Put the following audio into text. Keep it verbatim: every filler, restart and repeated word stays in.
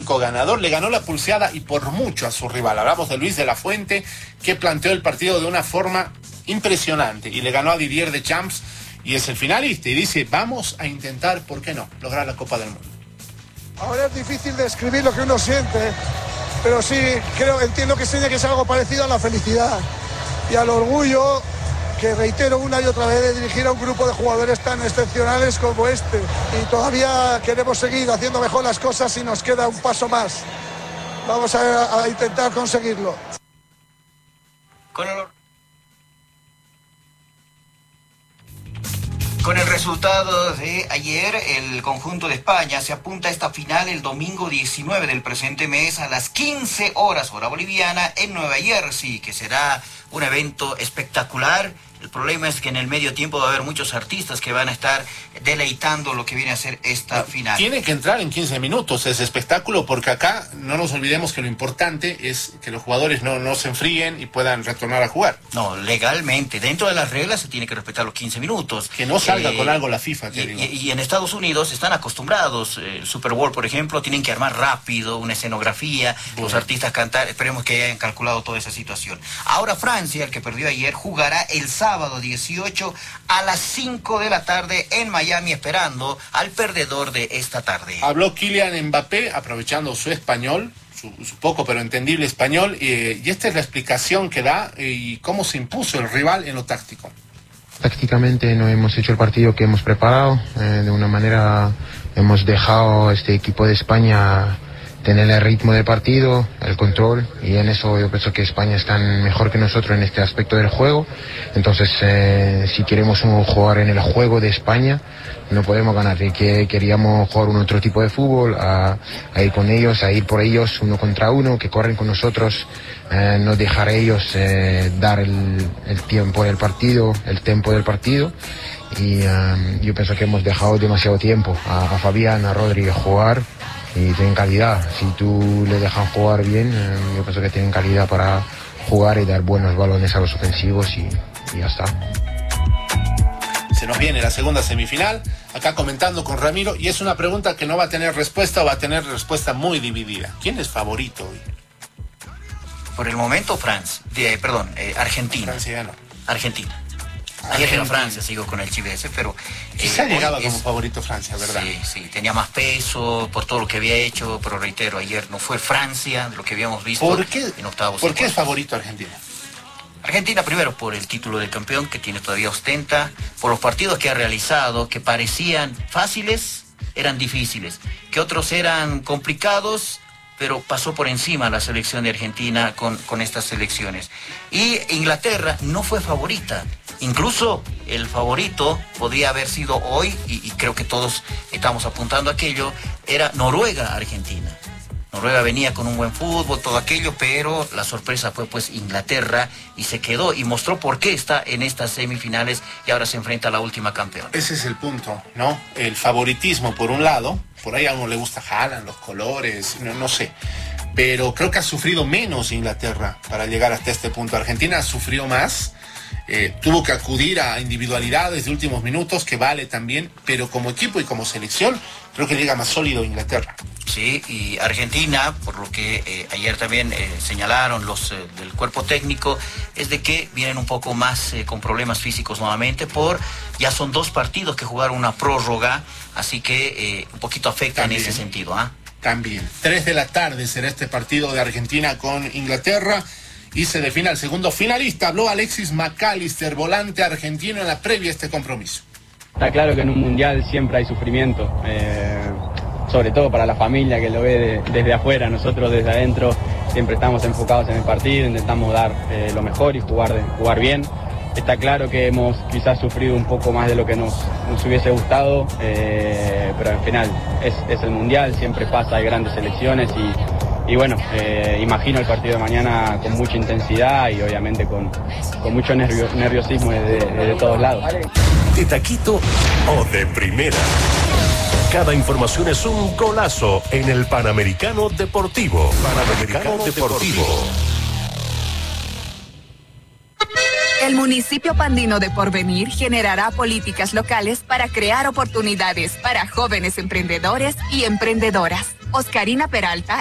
técnico ganador, le ganó la pulseada y por mucho a su rival. Hablamos de Luis de la Fuente, que planteó el partido de una forma impresionante y le ganó a Didier Deschamps y es el finalista y dice, vamos a intentar, ¿por qué no?, lograr la Copa del Mundo. Ahora es difícil describir lo que uno siente, pero sí, creo, entiendo que tiene que ser algo parecido a la felicidad y al orgullo que reitero una y otra vez de dirigir a un grupo de jugadores tan excepcionales como este. Y todavía queremos seguir haciendo mejor las cosas y nos queda un paso más. Vamos a, a intentar conseguirlo. Con el... Con el resultado de ayer, el conjunto de España se apunta a esta final el domingo diecinueve del presente mes a las quince horas, hora boliviana, en Nueva Jersey, que será un evento espectacular. El problema es que en el medio tiempo va a haber muchos artistas que van a estar deleitando lo que viene a ser esta final. Tiene que entrar en quince minutos ese espectáculo, porque acá no nos olvidemos que lo importante es que los jugadores no, no se enfríen y puedan retornar a jugar. No, legalmente, dentro de las reglas se tiene que respetar los quince minutos. Que no salga eh, con algo la FIFA, te y, digo. Y, y en Estados Unidos están acostumbrados, el Super Bowl, por ejemplo, tienen que armar rápido una escenografía, bueno. Los artistas cantar, esperemos que hayan calculado toda esa situación. Ahora Francia, el que perdió ayer, jugará el sábado dieciocho a las cinco de la tarde en Miami, esperando al perdedor de esta tarde. Habló Kylian Mbappé, aprovechando su español, su, su poco pero entendible español, eh, y esta es la explicación que da eh, y cómo se impuso el rival en lo táctico. Tácticamente no hemos hecho el partido que hemos preparado, eh, de una manera hemos dejado a este equipo de España tener el ritmo del partido, el control, y en eso yo pienso que España está mejor que nosotros en este aspecto del juego. Entonces eh, si queremos jugar en el juego de España no podemos ganar, y que queríamos jugar un otro tipo de fútbol, a, a ir con ellos, a ir por ellos uno contra uno, que corren con nosotros, eh, no dejar a ellos eh, dar el, el tiempo del partido, el tempo del partido. Y um, yo pienso que hemos dejado demasiado tiempo a, a Fabián, a Rodri jugar, y tienen calidad. Si tú le dejas jugar bien, eh, yo pienso que tienen calidad para jugar y dar buenos balones a los ofensivos, y, y ya está. Se nos viene la segunda semifinal, acá comentando con Ramiro, y es una pregunta que no va a tener respuesta o va a tener respuesta muy dividida. ¿Quién es favorito hoy? Por el momento, Francia, eh, perdón, eh, Argentina. Francia ganó. Argentina. Ayer era Francia, sigo con el chivese, pero... Quizá eh, llegaba es, como favorito Francia, ¿verdad? Sí, sí, tenía más peso por todo lo que había hecho, pero reitero, ayer no fue Francia, lo que habíamos visto ¿Por qué, en octavos. ¿por qué es favorito Argentina? Argentina primero por el título de campeón que tiene todavía ostenta, por los partidos que ha realizado que parecían fáciles, eran difíciles, que otros eran complicados, pero pasó por encima la selección de Argentina con, con estas selecciones. Y Inglaterra no fue favorita, incluso el favorito podría haber sido hoy, y, y creo que todos estamos apuntando a aquello, era Noruega-Argentina. Noruega venía con un buen fútbol, todo aquello, pero la sorpresa fue pues Inglaterra y se quedó y mostró por qué está en estas semifinales y ahora se enfrenta a la última campeona. Ese es el punto, ¿no? El favoritismo por un lado, por ahí a uno le gusta Haaland, los colores, no, no sé, pero creo que ha sufrido menos Inglaterra para llegar hasta este punto. Argentina sufrió más, eh, tuvo que acudir a individualidades de últimos minutos, que vale también, pero como equipo y como selección, creo que llega más sólido Inglaterra. Sí, y Argentina, por lo que eh, ayer también eh, señalaron los eh, del cuerpo técnico, es de que vienen un poco más eh, con problemas físicos nuevamente, por ya son dos partidos que jugaron una prórroga, así que eh, un poquito afecta también, en ese sentido. ¿ah? También. Tres de la tarde será este partido de Argentina con Inglaterra y se define al segundo finalista. Habló Alexis McAllister, volante argentino, en la previa a este compromiso. Está claro que en un mundial siempre hay sufrimiento. Eh... sobre todo para la familia que lo ve de, desde afuera. Nosotros desde adentro siempre estamos enfocados en el partido, intentamos dar eh, lo mejor y jugar, de, jugar bien. Está claro que hemos quizás sufrido un poco más de lo que nos, nos hubiese gustado, eh, pero al final es, es el Mundial, siempre pasa, hay grandes selecciones y, y bueno, eh, imagino el partido de mañana con mucha intensidad y obviamente con, con mucho nervio, nerviosismo de, de, de todos lados. De taquito o de primera. Cada información es un golazo en el Panamericano Deportivo. Panamericano Deportivo. El municipio Pandino de Porvenir generará políticas locales para crear oportunidades para jóvenes emprendedores y emprendedoras. Oscarina Peralta